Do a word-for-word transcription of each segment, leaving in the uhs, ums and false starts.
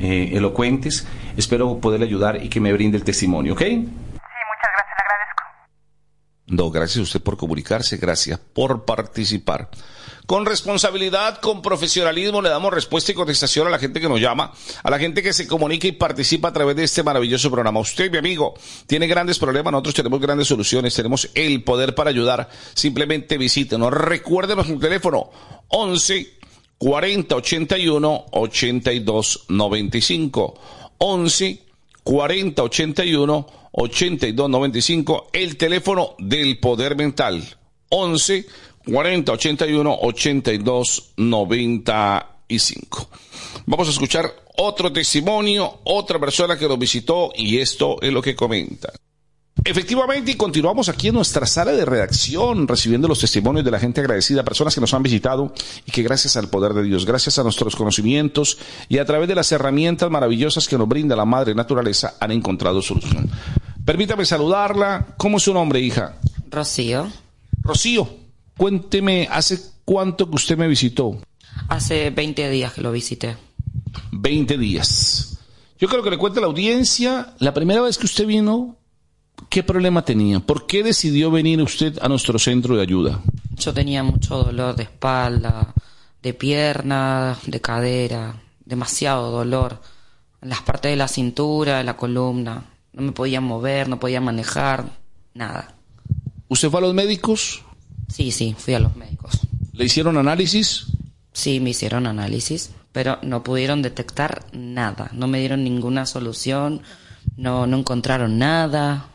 eh, elocuentes. Espero poderle ayudar y que me brinde el testimonio, ¿ok? Sí, muchas gracias, le agradezco. No, gracias a usted por comunicarse, gracias por participar. Con responsabilidad, con profesionalismo, le damos respuesta y contestación a la gente que nos llama, a la gente que se comunica y participa a través de este maravilloso programa. Usted, mi amigo, tiene grandes problemas, nosotros tenemos grandes soluciones, tenemos el poder para ayudar. Simplemente visítenos. Recuérdenos el teléfono once cuarenta ochenta y uno ochenta y dos noventa y cinco. once cuarenta ochenta y uno ochenta y dos noventa y cinco, el teléfono del poder mental. once cuarenta ochenta y uno ochenta y dos noventa y cinco. Vamos a escuchar otro testimonio, otra persona que nos visitó, y esto es lo que comenta. Efectivamente, y continuamos aquí en nuestra sala de redacción recibiendo los testimonios de la gente agradecida, personas que nos han visitado y que gracias al poder de Dios, gracias a nuestros conocimientos y a través de las herramientas maravillosas que nos brinda la Madre Naturaleza han encontrado solución. Permítame saludarla. ¿Cómo es su nombre, hija? Rocío. Rocío, cuénteme, ¿hace cuánto que usted me visitó? Hace veinte días que lo visité. veinte días. Yo creo que le cuente a la audiencia, la primera vez que usted vino, ¿qué problema tenía? ¿Por qué decidió venir usted a nuestro centro de ayuda? Yo tenía mucho dolor de espalda, de pierna, de cadera, demasiado dolor en las partes de la cintura, de la columna. No me podía mover, no podía manejar, nada. ¿Usted fue a los médicos? Sí, sí, fui a los médicos. ¿Le hicieron análisis? Sí, me hicieron análisis, pero no pudieron detectar nada. No me dieron ninguna solución, no, no encontraron nada.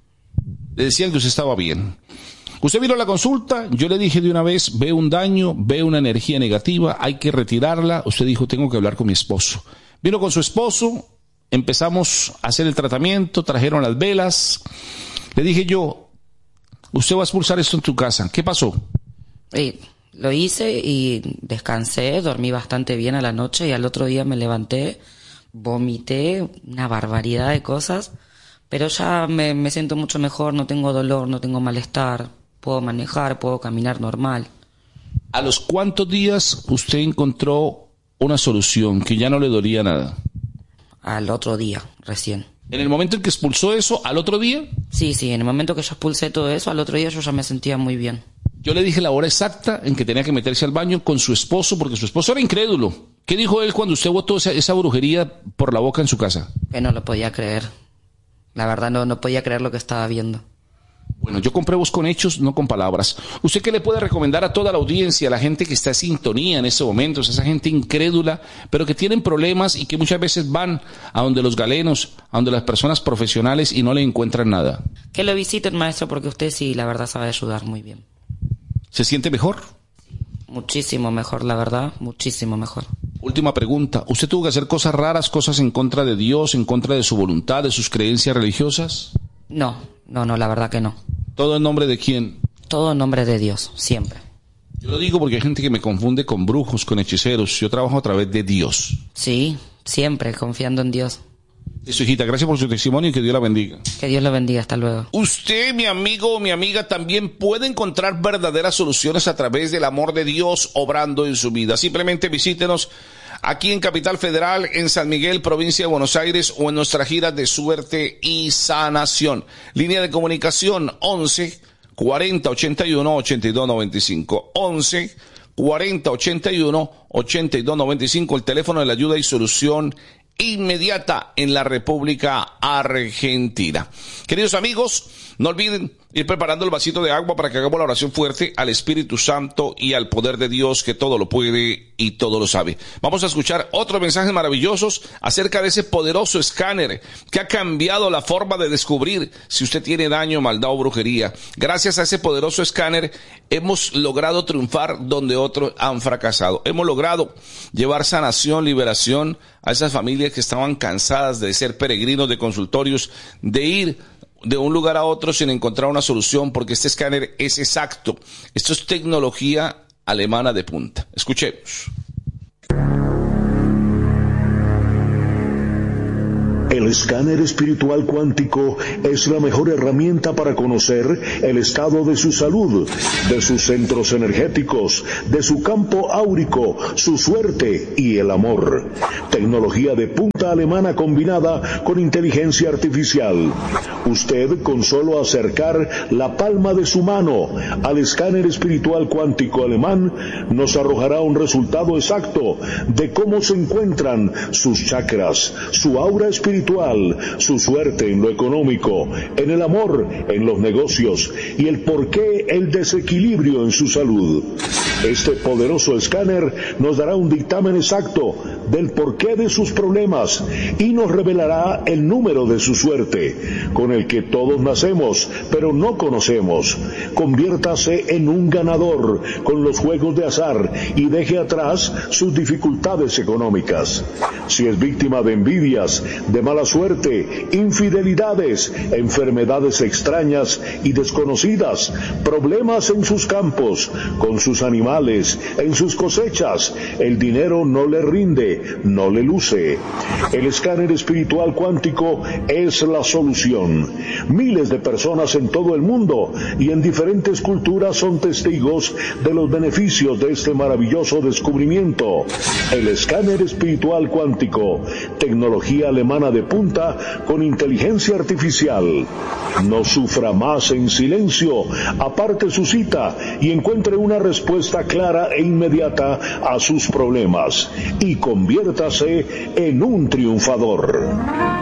Le decían que usted estaba bien. Usted vino a la consulta, yo le dije de una vez, ve un daño, ve una energía negativa, hay que retirarla. Usted dijo, tengo que hablar con mi esposo. Vino con su esposo, empezamos a hacer el tratamiento, trajeron las velas. Le dije yo, usted va a expulsar esto en tu casa. ¿Qué pasó? Y lo hice y descansé, dormí bastante bien a la noche y al otro día me levanté, vomité una barbaridad de cosas. Pero ya me, me siento mucho mejor, no tengo dolor, no tengo malestar, puedo manejar, puedo caminar normal. ¿A los cuántos días usted encontró una solución que ya no le dolía nada? Al otro día, recién. ¿En el momento en que expulsó eso, al otro día? Sí, sí, en el momento que yo expulsé todo eso, al otro día yo ya me sentía muy bien. Yo le dije la hora exacta en que tenía que meterse al baño con su esposo, porque su esposo era incrédulo. ¿Qué dijo él cuando usted botó esa, esa brujería por la boca en su casa? Que no lo podía creer. La verdad no, no podía creer lo que estaba viendo. Bueno, yo compruebo con hechos, no con palabras. ¿Usted qué le puede recomendar a toda la audiencia, a la gente que está en sintonía en estos momentos, esa gente incrédula, pero que tienen problemas y que muchas veces van a donde los galenos, a donde las personas profesionales y no le encuentran nada? Que lo visiten, maestro, porque usted sí, la verdad, sabe ayudar muy bien. ¿Se siente mejor? Muchísimo mejor, la verdad, muchísimo mejor. Última pregunta. ¿Usted tuvo que hacer cosas raras, cosas en contra de Dios, en contra de su voluntad, de sus creencias religiosas? No, no, no, la verdad que no. ¿Todo en nombre de quién? Todo en nombre de Dios, siempre. Yo lo digo porque hay gente que me confunde con brujos, con hechiceros. Yo trabajo a través de Dios. Sí, siempre confiando en Dios. Eso, hijita, gracias por su testimonio y que Dios la bendiga. Que Dios lo bendiga, hasta luego. Usted, mi amigo o mi amiga, también puede encontrar verdaderas soluciones a través del amor de Dios obrando en su vida. Simplemente visítenos aquí en Capital Federal, en San Miguel, provincia de Buenos Aires, o en nuestra gira de suerte y sanación. Línea de comunicación once cuarenta ochenta y uno ochenta y dos noventa y cinco. once cuarenta ochenta y uno ochenta y dos noventa y cinco, el teléfono de la ayuda y solución inmediata en la República Argentina. Queridos amigos, no olviden ir preparando el vasito de agua para que hagamos la oración fuerte al Espíritu Santo y al poder de Dios que todo lo puede y todo lo sabe. Vamos a escuchar otros mensajes maravillosos acerca de ese poderoso escáner que ha cambiado la forma de descubrir si usted tiene daño, maldad o brujería. Gracias a ese poderoso escáner hemos logrado triunfar donde otros han fracasado. Hemos logrado llevar sanación, liberación a esas familias que estaban cansadas de ser peregrinos de consultorios, de ir de un lugar a otro sin encontrar una solución, porque este escáner es exacto. Esto es tecnología alemana de punta. Escuchemos. El escáner espiritual cuántico es la mejor herramienta para conocer el estado de su salud, de sus centros energéticos, de su campo áurico, su suerte y el amor. Tecnología de punta alemana combinada con inteligencia artificial. Usted, con solo acercar la palma de su mano al escáner espiritual cuántico alemán, nos arrojará un resultado exacto de cómo se encuentran sus chakras, su aura espiritual, su suerte en lo económico, en el amor, en los negocios y el porqué el desequilibrio en su salud. Este poderoso escáner nos dará un dictamen exacto del porqué de sus problemas y nos revelará el número de su suerte, con el que todos nacemos, pero no conocemos. Conviértase en un ganador con los juegos de azar y deje atrás sus dificultades económicas. Si es víctima de envidias, de mala suerte, infidelidades, enfermedades extrañas y desconocidas, problemas en sus campos, con sus animales, en sus cosechas, el dinero no le rinde, no le luce. El escáner espiritual cuántico es la solución. Miles de personas en todo el mundo y en diferentes culturas son testigos de los beneficios de este maravilloso descubrimiento. El escáner espiritual cuántico, tecnología alemana de punta con inteligencia artificial. No sufra más en silencio, aparte su cita y encuentre una respuesta clara e inmediata a sus problemas y conviértase en un triunfador.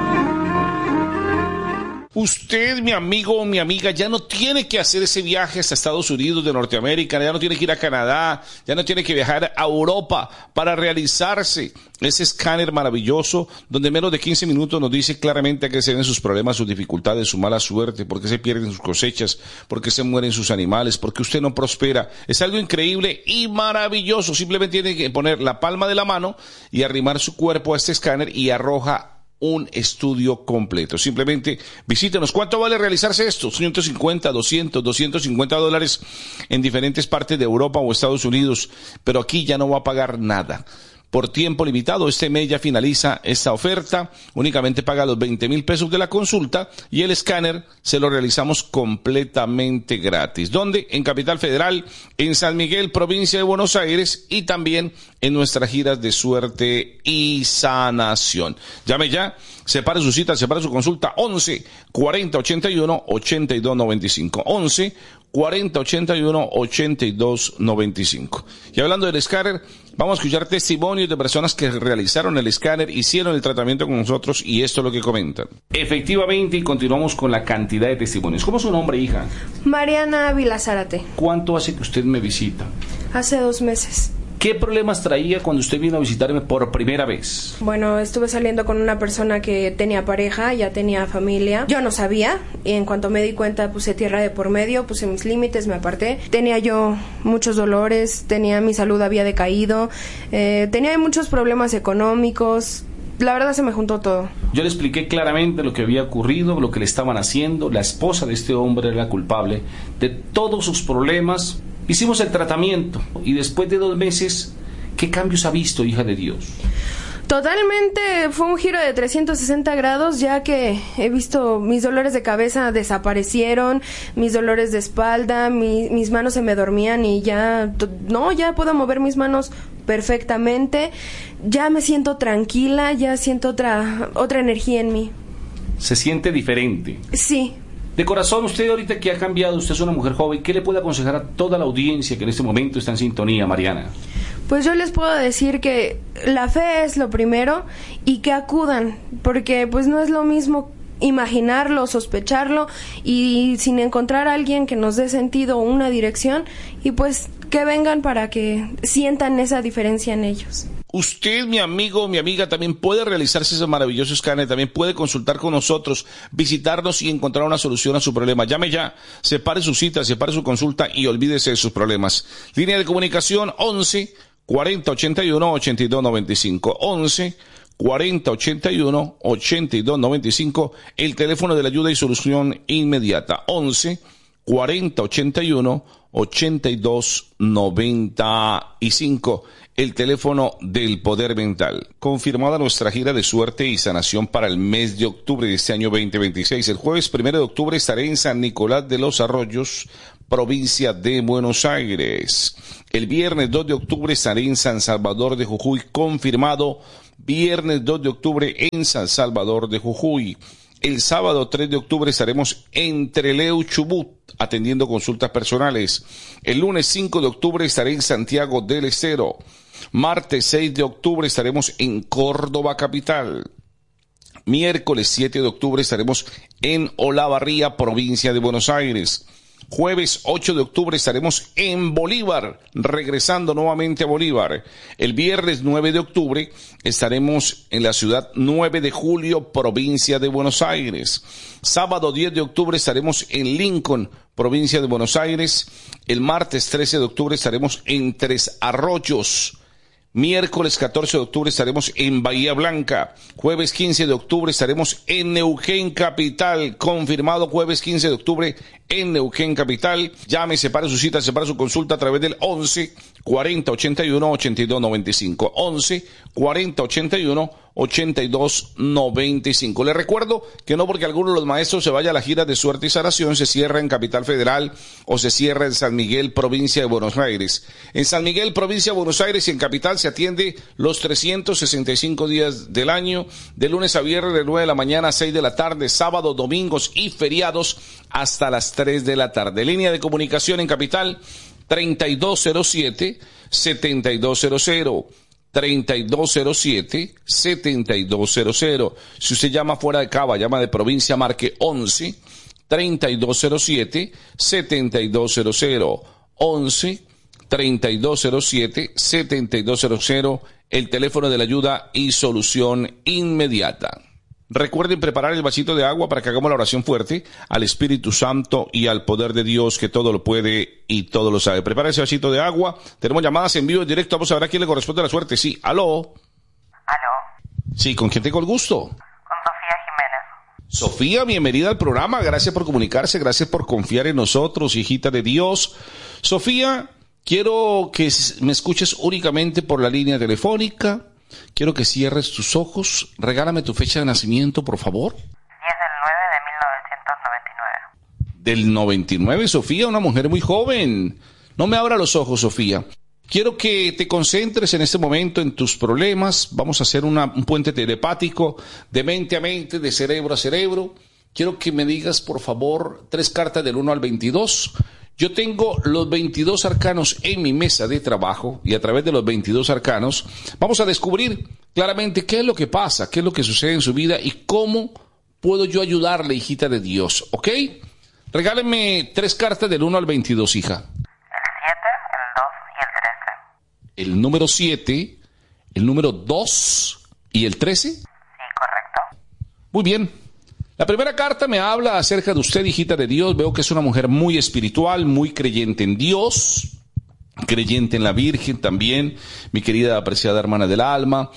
Usted, mi amigo o mi amiga, ya no tiene que hacer ese viaje hasta Estados Unidos de Norteamérica, ya no tiene que ir a Canadá, ya no tiene que viajar a Europa para realizarse ese escáner maravilloso donde en menos de quince minutos nos dice claramente a qué se ven sus problemas, sus dificultades, su mala suerte, por qué se pierden sus cosechas, por qué se mueren sus animales, por qué usted no prospera. Es algo increíble y maravilloso. Simplemente tiene que poner la palma de la mano y arrimar su cuerpo a este escáner y arroja un estudio completo. Simplemente visítenos. ¿Cuánto vale realizarse esto? ciento cincuenta, doscientos, doscientos cincuenta dólares en diferentes partes de Europa o Estados Unidos, pero aquí ya no va a pagar nada. Por tiempo limitado, este mes ya finaliza esta oferta, únicamente paga los veinte mil pesos de la consulta y el escáner se lo realizamos completamente gratis. ¿Dónde? En Capital Federal, en San Miguel, provincia de Buenos Aires y también en nuestras giras de suerte y sanación. Llame ya, separe su cita, separe su consulta, once, cuarenta, ochenta y uno, ochenta y dos noventa y cinco, once, cuarenta, ochenta y uno, ochenta y dos noventa y cinco. Y hablando del escáner, vamos a escuchar testimonios de personas que realizaron el escáner, hicieron el tratamiento con nosotros y esto es lo que comentan. Efectivamente, y continuamos con la cantidad de testimonios. ¿Cómo es su nombre, hija? Mariana Ávila Zárate. ¿Cuánto hace que usted me visita? Hace dos meses. ¿Qué problemas traía cuando usted vino a visitarme por primera vez? Bueno, estuve saliendo con una persona que tenía pareja, ya tenía familia. Yo no sabía y en cuanto me di cuenta puse tierra de por medio, puse mis límites, me aparté. Tenía yo muchos dolores, tenía mi salud había decaído, eh, tenía muchos problemas económicos. La verdad se me juntó todo. Yo le expliqué claramente lo que había ocurrido, lo que le estaban haciendo. La esposa de este hombre era la culpable de todos sus problemas. Hicimos el tratamiento y después de dos meses, ¿qué cambios ha visto, hija de Dios? Totalmente fue un giro de trescientos sesenta grados, ya que he visto mis dolores de cabeza desaparecieron, mis dolores de espalda, mi, mis manos se me dormían y ya, no, ya puedo mover mis manos perfectamente, ya me siento tranquila, ya siento otra, otra energía en mí. ¿Se siente diferente? Sí. De corazón, usted ahorita que ha cambiado, usted es una mujer joven, ¿qué le puede aconsejar a toda la audiencia que en este momento está en sintonía, Mariana? Pues yo les puedo decir que la fe es lo primero y que acudan, porque pues no es lo mismo imaginarlo, sospecharlo y sin encontrar a alguien que nos dé sentido o una dirección y pues que vengan para que sientan esa diferencia en ellos. Usted, mi amigo, mi amiga, también puede realizarse ese maravilloso escáner, también puede consultar con nosotros, visitarnos y encontrar una solución a su problema. Llame ya, separe su cita, separe su consulta y olvídese de sus problemas. Línea de comunicación once, cuarenta, ochenta y uno, ochenta y dos noventa y cinco, once, cuarenta, ochenta y uno, ochenta y dos noventa y cinco, el teléfono de la ayuda y solución inmediata, once, cuarenta, ochenta y uno, ochenta y dos noventa y cinco. el teléfono del poder mental. Confirmada nuestra gira de suerte y sanación para el mes de octubre de este año veinte veintiséis. El jueves primero de octubre estaré en San Nicolás de los Arroyos, provincia de Buenos Aires. El viernes dos de octubre estaré en San Salvador de Jujuy, confirmado. Viernes dos de octubre en San Salvador de Jujuy. El sábado tres de octubre estaremos en Trelew, Chubut, atendiendo consultas personales. El lunes cinco de octubre estaré en Santiago del Estero. Martes seis de octubre estaremos en Córdoba capital. Miércoles siete de octubre estaremos en Olavarría, provincia de Buenos Aires. Jueves ocho de octubre estaremos en Bolívar, regresando nuevamente a Bolívar. El viernes nueve de octubre estaremos en la ciudad nueve de julio, provincia de Buenos Aires. Sábado diez de octubre estaremos en Lincoln, provincia de Buenos Aires. El martes trece de octubre estaremos en Tres Arroyos. Miércoles catorce de octubre estaremos en Bahía Blanca. Jueves quince de octubre estaremos en Neuquén capital. Confirmado jueves quince de octubre en Neuquén capital. Llame, separe su cita, separe su consulta a través del once cuarenta ochenta y uno ochenta y dos noventa y cinco. once cuarenta ochenta y uno ochenta y dos noventa y cinco. Les recuerdo que no porque alguno de los maestros se vaya a la gira de suerte y sanación se cierra en Capital Federal o se cierra en San Miguel, provincia de Buenos Aires. En San Miguel, provincia de Buenos Aires y en Capital se atiende los trescientos sesenta y cinco días del año, de lunes a viernes de nueve de la mañana a seis de la tarde, sábados, domingos y feriados hasta las tres de la tarde. Línea de comunicación en Capital treinta y dos cero siete setenta y dos cero cero. treinta y dos cero siete setenta y dos cero cero. Si usted llama fuera de Cava, llama de provincia, marque once treinta y dos cero siete setenta y dos cero cero. once treinta y dos cero siete setenta y dos cero cero, el teléfono de la ayuda y solución inmediata. Recuerden preparar el vasito de agua para que hagamos la oración fuerte al Espíritu Santo y al poder de Dios que todo lo puede y todo lo sabe. Prepara ese vasito de agua. Tenemos llamadas en vivo en directo. Vamos a ver a quién le corresponde la suerte. Sí, aló. Aló. Sí, ¿con quién tengo el gusto? Con Sofía Jiménez. Sofía, bienvenida al programa. Gracias por comunicarse. Gracias por confiar en nosotros, hijita de Dios. Sofía, quiero que me escuches únicamente por la línea telefónica. Quiero que cierres tus ojos. Regálame tu fecha de nacimiento, por favor. diez del nueve de mil novecientos noventa y nueve. Del noventa y nueve, Sofía, una mujer muy joven. No me abra los ojos, Sofía. Quiero que te concentres en este momento en tus problemas. Vamos a hacer una, un puente telepático de mente a mente, de cerebro a cerebro. Quiero que me digas, por favor, tres cartas del uno al veintidós. Yo tengo los veintidós arcanos en mi mesa de trabajo y a través de los veintidós arcanos vamos a descubrir claramente qué es lo que pasa, qué es lo que sucede en su vida y cómo puedo yo ayudarle, hijita de Dios, ¿ok? Regálenme tres cartas del uno al veintidós, hija. El siete, el dos y el trece. El número siete, el número dos y el trece. Sí, correcto. Muy bien. La primera carta me habla acerca de usted, hijita de Dios. Veo que es una mujer muy espiritual, muy creyente en Dios, creyente en la Virgen también, mi querida apreciada hermana del alma.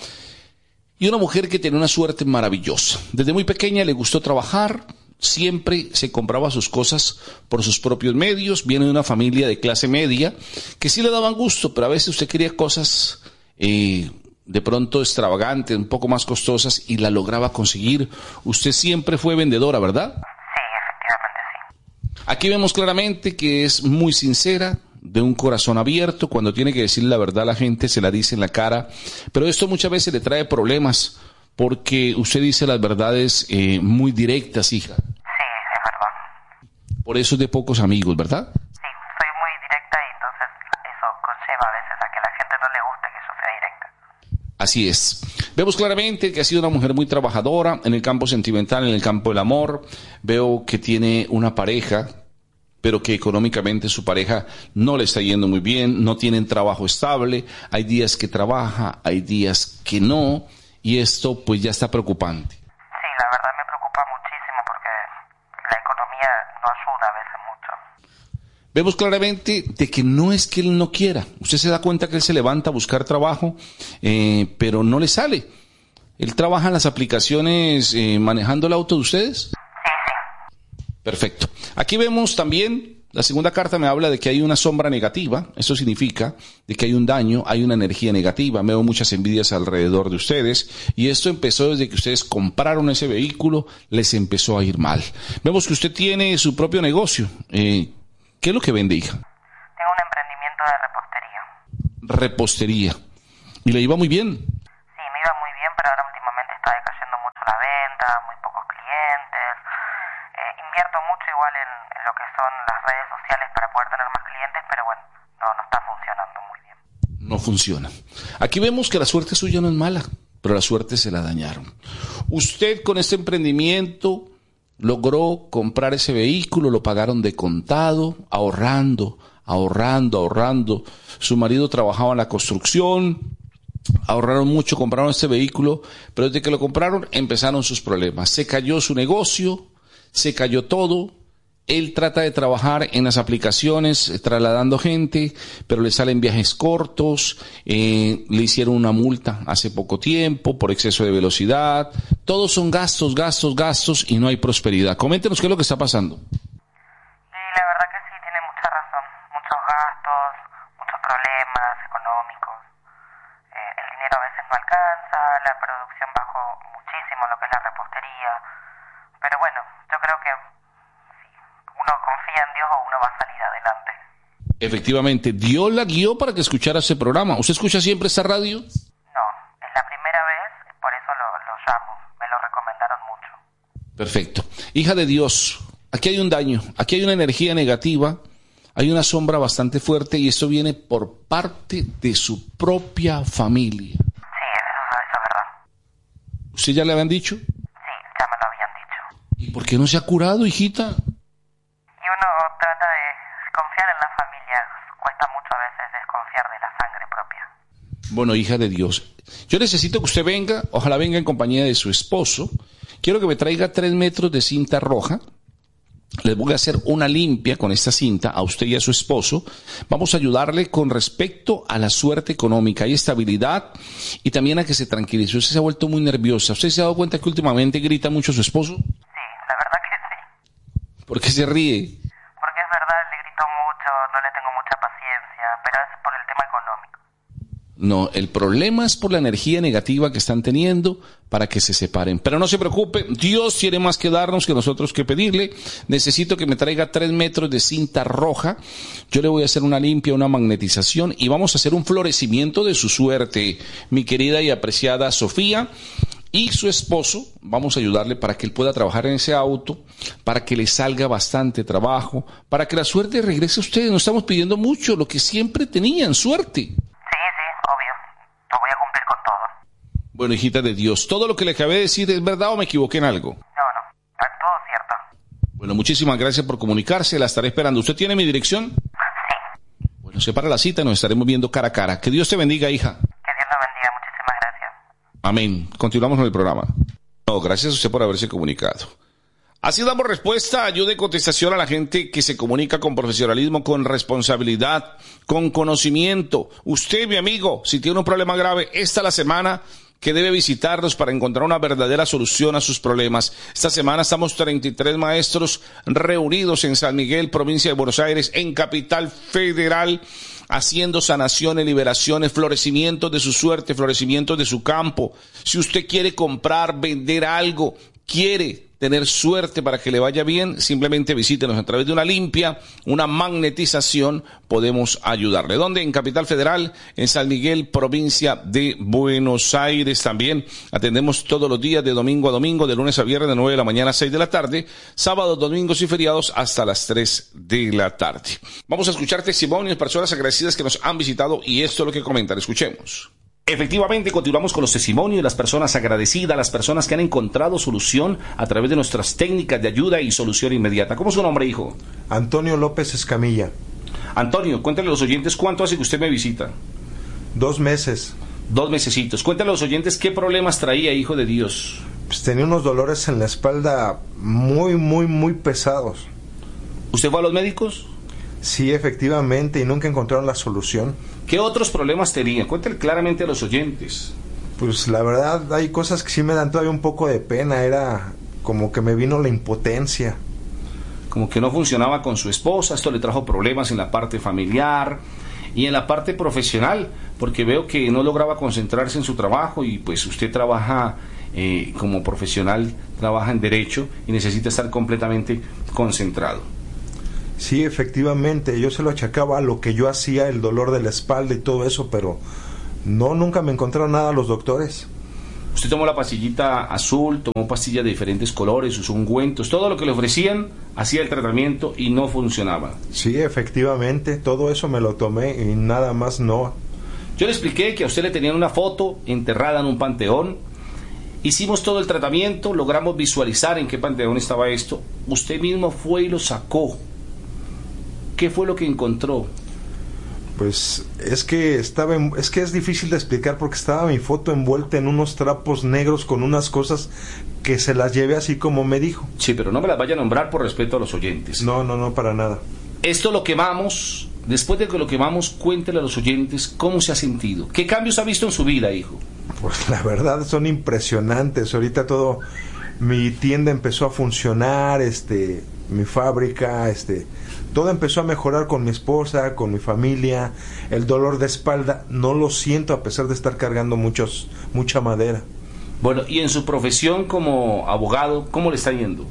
Y una mujer que tiene una suerte maravillosa. Desde muy pequeña le gustó trabajar, siempre se compraba sus cosas por sus propios medios. Viene de una familia de clase media que sí le daban gusto, pero a veces usted quería cosas eh, de pronto extravagantes, un poco más costosas y la lograba conseguir. Usted siempre fue vendedora, ¿verdad? Sí, efectivamente sí. Aquí vemos claramente que es muy sincera, de un corazón abierto. Cuando tiene que decir la verdad a la gente se la dice en la cara, pero esto muchas veces le trae problemas porque usted dice las verdades eh, muy directas, hija. Sí, es verdad. Por eso es de pocos amigos, ¿verdad? Sí, soy muy directa y entonces eso conlleva a veces a que a la gente no le guste que yo sea directa. Así es. Vemos claramente que ha sido una mujer muy trabajadora en el campo sentimental, en el campo del amor. Veo que tiene una pareja, pero que económicamente su pareja no le está yendo muy bien, no tienen trabajo estable, hay días que trabaja, hay días que no, y esto pues ya está preocupante. Sí, la verdad me preocupa muchísimo porque la economía no ayuda a veces mucho. Vemos claramente de que no es que él no quiera. Usted se da cuenta que él se levanta a buscar trabajo, eh, pero no le sale. ¿Él trabaja en las aplicaciones eh, manejando el auto de ustedes? Sí, sí. Perfecto. Aquí vemos también La segunda carta me habla de que hay una sombra negativa. Eso significa de que hay un daño, hay una energía negativa. Veo muchas envidias alrededor de ustedes. Y esto empezó desde que ustedes compraron ese vehículo, les empezó a ir mal. Vemos que usted tiene su propio negocio. Eh, ¿Qué es lo que vende, hija? Tengo un emprendimiento de repostería. Repostería. ¿Y le iba muy bien? Sí, me iba muy bien, pero ahora últimamente está decayendo mucho la venta, muy pocos clientes. Eh, invierto mucho igual en, en lo que son las redes sociales para poder tener más clientes, pero bueno, no, no está funcionando muy bien. No funciona. Aquí vemos que la suerte suya no es mala, pero la suerte se la dañaron. Usted con este emprendimiento logró comprar ese vehículo, lo pagaron de contado, ahorrando, ahorrando, ahorrando. Su marido trabajaba en la construcción, ahorraron mucho, compraron este vehículo, pero desde que lo compraron empezaron sus problemas. Se cayó su negocio, se cayó todo. Él trata de trabajar en las aplicaciones, eh, trasladando gente, pero le salen viajes cortos, eh, le hicieron una multa hace poco tiempo por exceso de velocidad. Todos son gastos, gastos, gastos y no hay prosperidad. Coméntenos qué es lo que está pasando. Y la verdad que sí, tiene mucha razón. Muchos gastos, muchos problemas económicos. Eh, el dinero a veces no alcanza, la producción bajó muchísimo en lo que es la repostería. Pero bueno, yo creo que si uno confía en Dios, uno va a salir adelante. Efectivamente, Dios la guió para que escuchara ese programa. ¿Usted escucha siempre esta radio? No, es la primera vez, por eso lo, lo llamo. Me lo recomendaron mucho. Perfecto. Hija de Dios, aquí hay un daño, aquí hay una energía negativa, hay una sombra bastante fuerte y esto viene por parte de su propia familia. Sí, eso, eso es verdad. ¿Usted ya le habían dicho? Sí, ya me lo habían dicho. ¿Y por qué no se ha curado, hijita? Y uno trata de confiar en la familia. Cuesta mucho a veces desconfiar de la sangre propia. Bueno, hija de Dios, yo necesito que usted venga, ojalá venga en compañía de su esposo. Quiero que me traiga tres metros de cinta roja. Les voy a hacer una limpia con esta cinta a usted y a su esposo. Vamos a ayudarle con respecto a la suerte económica y estabilidad y también a que se tranquilice. Usted se ha vuelto muy nerviosa. ¿Usted se ha dado cuenta que últimamente grita mucho a su esposo? Sí, la verdad que sí. ¿Por qué se ríe? Porque es verdad, le grito mucho, no le tengo mucha paciencia, pero es por el tema económico. No, el problema es por la energía negativa que están teniendo para que se separen. Pero no se preocupe, Dios tiene más que darnos que nosotros que pedirle. Necesito que me traiga tres metros de cinta roja. Yo le voy a hacer una limpia, una magnetización y vamos a hacer un florecimiento de su suerte. Mi querida y apreciada Sofía y su esposo, vamos a ayudarle para que él pueda trabajar en ese auto, para que le salga bastante trabajo, para que la suerte regrese a ustedes. No estamos pidiendo mucho, lo que siempre tenían, suerte. Sí, sí, obvio. Lo voy a cumplir con todo. Bueno, hijita de Dios, ¿todo lo que le acabé de decir es verdad o me equivoqué en algo? No, no, está todo cierto. Bueno, muchísimas gracias por comunicarse, la estaré esperando. ¿Usted tiene mi dirección? Sí. Bueno, separa la cita y nos estaremos viendo cara a cara. Que Dios te bendiga, hija. Que Dios lo bendiga, muchísimas gracias. Amén. Continuamos con el programa. No, gracias a usted por haberse comunicado. Así damos respuesta, ayuda y contestación a la gente que se comunica con profesionalismo, con responsabilidad, con conocimiento. Usted, mi amigo, si tiene un problema grave, esta es la semana que debe visitarnos para encontrar una verdadera solución a sus problemas. Esta semana estamos treinta y tres maestros reunidos en San Miguel, provincia de Buenos Aires, en Capital Federal, haciendo sanaciones, liberaciones, florecimientos de su suerte, florecimientos de su campo. Si usted quiere comprar, vender algo, quiere tener suerte para que le vaya bien, simplemente visítenos a través de una limpia, una magnetización, podemos ayudarle. ¿Dónde? En Capital Federal, en San Miguel, provincia de Buenos Aires. También atendemos todos los días de domingo a domingo, de lunes a viernes, de nueve de la mañana a seis de la tarde, sábados, domingos y feriados hasta las tres de la tarde. Vamos a escuchar testimonios, personas agradecidas que nos han visitado y esto es lo que comentan. Escuchemos. Efectivamente, continuamos con los testimonios de las personas agradecidas, las personas que han encontrado solución a través de nuestras técnicas de ayuda y solución inmediata. ¿Cómo es su nombre, hijo? Antonio López Escamilla. Antonio, cuéntale a los oyentes cuánto hace que usted me visita. Dos meses. Dos mesecitos. Cuéntale a los oyentes qué problemas traía, hijo de Dios. Pues tenía unos dolores en la espalda muy, muy, muy pesados. ¿Usted fue a los médicos? Sí, efectivamente, y nunca encontraron la solución. ¿Qué otros problemas tenía? Cuéntale claramente a los oyentes. Pues la verdad, hay cosas que sí me dan todavía un poco de pena. Era como que me vino la impotencia. como que no funcionaba con su esposa. Esto le trajo problemas en la parte familiar y en la parte profesional, porque veo que no lograba concentrarse en su trabajo, y pues usted trabaja eh, como profesional, trabaja en derecho y necesita estar completamente concentrado. Sí, efectivamente, yo se lo achacaba a lo que yo hacía, el dolor de la espalda y todo eso, pero no, nunca me encontraron nada los doctores. Usted tomó la pastillita azul, tomó pastillas de diferentes colores, usó ungüentos, todo lo que le ofrecían, hacía el tratamiento y no funcionaba. Sí, efectivamente, todo eso me lo tomé y nada más no. Yo le expliqué que a usted le tenían una foto enterrada en un panteón. Hicimos todo el tratamiento, logramos visualizar en qué panteón estaba esto. Usted mismo fue y lo sacó. ¿Qué fue lo que encontró? Pues es que estaba en, es que es difícil de explicar, porque estaba mi foto envuelta en unos trapos negros con unas cosas que se las llevé así como me dijo. Sí, pero no me las vaya a nombrar por respeto a los oyentes. No, no, no, para nada. Esto lo quemamos. Después de que lo quemamos, cuéntele a los oyentes cómo se ha sentido. ¿Qué cambios ha visto en su vida, hijo? Pues la verdad son impresionantes. Ahorita todo, mi tienda empezó a funcionar, este, mi fábrica, este, todo empezó a mejorar con mi esposa, con mi familia. El dolor de espalda no lo siento, a pesar de estar cargando muchos, mucha madera. Bueno, y en su profesión como abogado, ¿cómo le está yendo?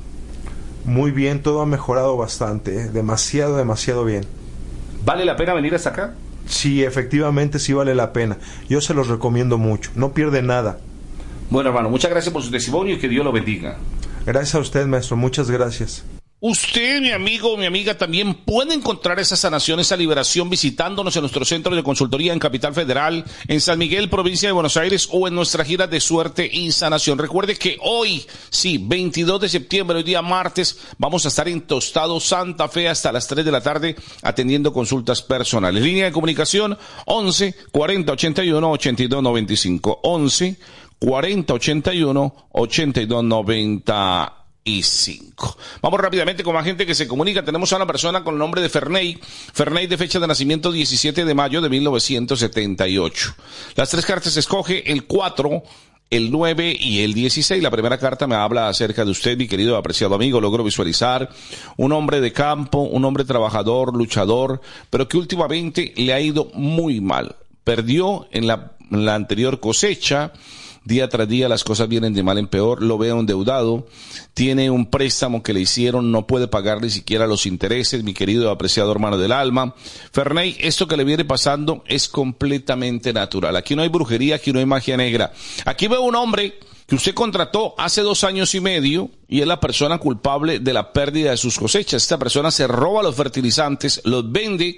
Muy bien, todo ha mejorado bastante, ¿eh? demasiado, demasiado bien. ¿Vale la pena venir hasta acá? Sí, efectivamente sí vale la pena. Yo se los recomiendo mucho, no pierde nada. Bueno, hermano, muchas gracias por su testimonio y que Dios lo bendiga. Gracias a usted, maestro, muchas gracias. Usted, mi amigo o mi amiga, también puede encontrar esa sanación, esa liberación visitándonos en nuestro centro de consultoría en Capital Federal, en San Miguel, provincia de Buenos Aires, o en nuestra gira de suerte y sanación. Recuerde que hoy, sí, veintidós de septiembre, hoy día martes, vamos a estar en Tostado, Santa Fe, hasta las tres de la tarde, atendiendo consultas personales. Línea de comunicación once cuarenta ochenta y uno ochenta y dos noventa y cinco. once cuarenta ochenta y uno ochenta y dos noventa y cinco. Vamos rápidamente con más gente que se comunica. Tenemos a una persona con el nombre de Ferney. Ferney, de fecha de nacimiento diecisiete de mayo de mil novecientos setenta y ocho. Las tres cartas escoge el cuatro, el nueve y el dieciséis. La primera carta me habla acerca de usted, mi querido apreciado amigo. Logro visualizar un hombre de campo, un hombre trabajador, luchador, pero que últimamente le ha ido muy mal. Perdió en la, en la anterior cosecha. Día tras día las cosas vienen de mal en peor. Lo veo endeudado, tiene un préstamo que le hicieron, no puede pagar ni siquiera los intereses, mi querido apreciado hermano del alma. Ferney, esto que le viene pasando es completamente natural. Aquí no hay brujería, aquí no hay magia negra. Aquí veo un hombre que usted contrató hace dos años y medio y es la persona culpable de la pérdida de sus cosechas. Esta persona se roba los fertilizantes, los vende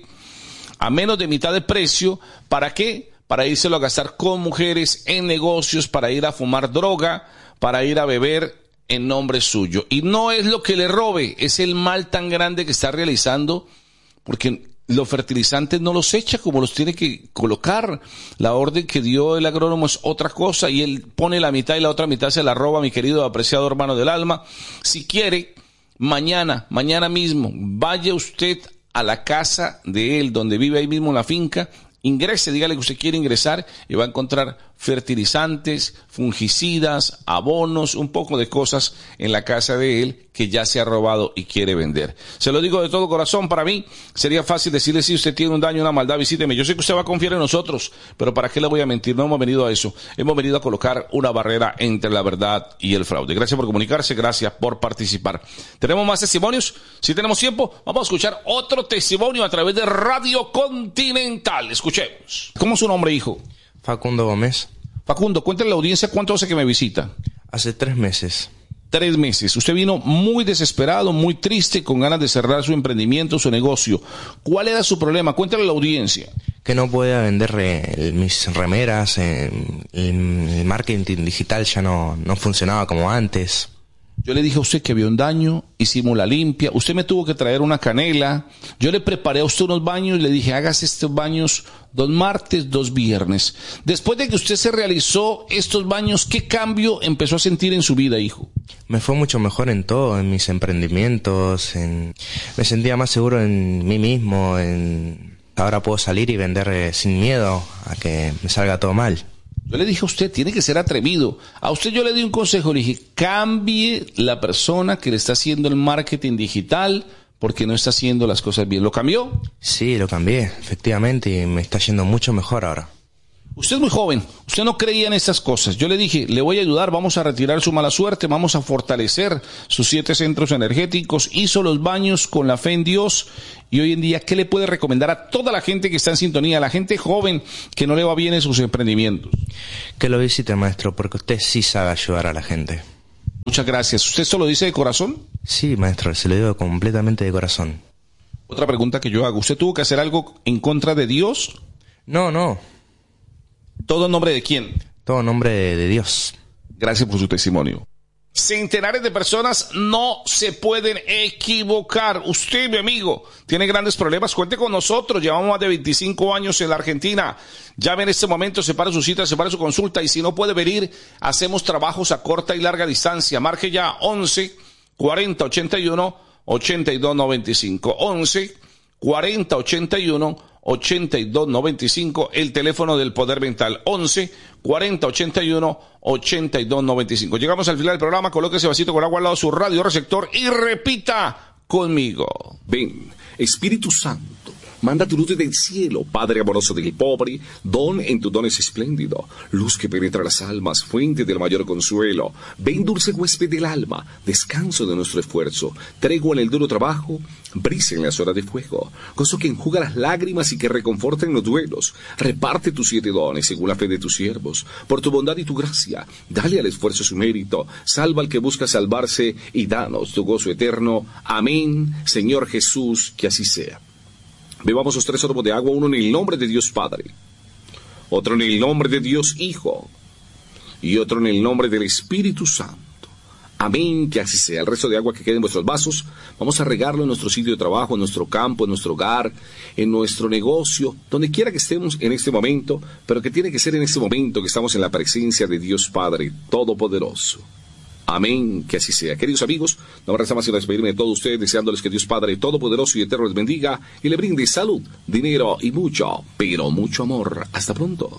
a menos de mitad de precio. ¿Para qué? Para írselo a gastar con mujeres, en negocios, para ir a fumar droga, para ir a beber en nombre suyo. Y no es lo que le robe, es el mal tan grande que está realizando, porque los fertilizantes no los echa como los tiene que colocar. La orden que dio el agrónomo es otra cosa y él pone la mitad y la otra mitad se la roba, mi querido apreciado hermano del alma. Si quiere, mañana, mañana mismo, vaya usted a la casa de él, donde vive ahí mismo en la finca. Ingrese, dígale que usted quiere ingresar y va a encontrar fertilizantes, fungicidas, abonos, un poco de cosas en la casa de él que ya se ha robado y quiere vender. Se lo digo de todo corazón, para mí sería fácil decirle si usted tiene un daño, una maldad, visíteme. Yo sé que usted va a confiar en nosotros, pero ¿para qué le voy a mentir? No hemos venido a eso. Hemos venido a colocar una barrera entre la verdad y el fraude. Gracias por comunicarse, gracias por participar. ¿Tenemos más testimonios? Si tenemos tiempo, vamos a escuchar otro testimonio a través de Radio Continental. Escuchemos. ¿Cómo es su nombre, hijo? Facundo Gómez. Facundo, cuéntale a la audiencia cuánto hace que me visita. Hace tres meses. Tres meses. Usted vino muy desesperado, muy triste, con ganas de cerrar su emprendimiento, su negocio. ¿Cuál era su problema? Cuéntale a la audiencia. Que no podía vender eh, mis remeras, eh, el, el marketing digital ya no, no funcionaba como antes. Yo le dije a usted que había un daño, hicimos la limpia, usted me tuvo que traer una canela, yo le preparé a usted unos baños y le dije, hágase estos baños dos martes, dos viernes. Después de que usted se realizó estos baños, ¿qué cambio empezó a sentir en su vida, hijo? Me fue mucho mejor en todo, en mis emprendimientos, en... me sentía más seguro en mí mismo, en... ahora puedo salir y vender eh, sin miedo a que me salga todo mal. Yo le dije a usted, tiene que ser atrevido. A usted yo le di un consejo, le dije, cambie la persona que le está haciendo el marketing digital porque no está haciendo las cosas bien. ¿Lo cambió? Sí, lo cambié, efectivamente, y me está yendo mucho mejor ahora. Usted es muy joven, usted no creía en estas cosas. Yo le dije, le voy a ayudar, vamos a retirar su mala suerte, vamos a fortalecer sus siete centros energéticos, hizo los baños con la fe en Dios. Y hoy en día, ¿qué le puede recomendar a toda la gente que está en sintonía, a la gente joven que no le va bien en sus emprendimientos? Que lo visite, maestro, porque usted sí sabe ayudar a la gente. Muchas gracias. ¿Usted esto lo dice de corazón? Sí, maestro, se lo digo completamente de corazón. Otra pregunta que yo hago, ¿usted tuvo que hacer algo en contra de Dios? No, no. ¿Todo en nombre de quién? Todo en nombre de, de Dios. Gracias por su testimonio. Centenares de personas no se pueden equivocar. Usted, mi amigo, tiene grandes problemas. Cuente con nosotros. Llevamos más de veinticinco años en la Argentina. Llame en este momento, separe su cita, separe su consulta. Y si no puede venir, hacemos trabajos a corta y larga distancia. Marque ya once cuarenta ochenta y uno ochenta y dos noventa y cinco. once cuarenta ochenta y uno ochenta y dos noventa y cinco, el teléfono del Poder Mental, once cuarenta ochenta y uno ochenta y dos noventa y cinco. Llegamos al final del programa, coloque ese vasito con agua al lado de su radio receptor y repita conmigo. Ven, Espíritu Santo, manda tu luz desde el cielo, Padre amoroso del pobre, don en tu don es espléndido, luz que penetra las almas, fuente del mayor consuelo. Ven, dulce huésped del alma, descanso de nuestro esfuerzo, tregua en el duro trabajo, brisa en las horas de fuego, gozo que enjuga las lágrimas y que reconforta en los duelos. Reparte tus siete dones según la fe de tus siervos, por tu bondad y tu gracia, dale al esfuerzo su mérito, salva al que busca salvarse y danos tu gozo eterno. Amén, Señor Jesús, que así sea. Bebamos los tres sorbos de agua, uno en el nombre de Dios Padre, otro en el nombre de Dios Hijo y otro en el nombre del Espíritu Santo. Amén, que así sea. El resto de agua que quede en vuestros vasos, vamos a regarlo en nuestro sitio de trabajo, en nuestro campo, en nuestro hogar, en nuestro negocio, donde quiera que estemos en este momento, pero que tiene que ser en este momento que estamos en la presencia de Dios Padre Todopoderoso. Amén, que así sea. Queridos amigos, no me resta más sino despedirme de todos ustedes, deseándoles que Dios Padre Todopoderoso y Eterno les bendiga y le brinde salud, dinero y mucho, pero mucho amor. Hasta pronto.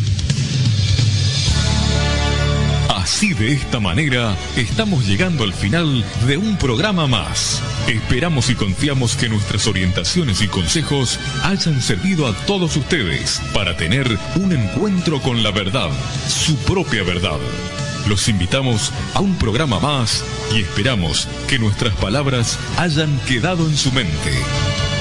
Así, de esta manera, estamos llegando al final de un programa más. Esperamos y confiamos que nuestras orientaciones y consejos hayan servido a todos ustedes para tener un encuentro con la verdad, su propia verdad. Los invitamos a un programa más y esperamos que nuestras palabras hayan quedado en su mente.